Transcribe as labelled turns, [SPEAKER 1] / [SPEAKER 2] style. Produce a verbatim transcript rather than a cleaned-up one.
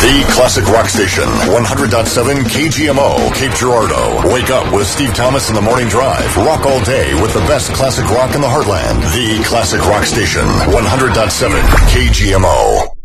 [SPEAKER 1] The Classic Rock Station, one hundred point seven K G M O, Cape Girardeau. Wake up with Steve Thomas in the Morning Drive. Rock all day with the best classic rock in the heartland. The Classic Rock Station, one hundred point seven K G M O.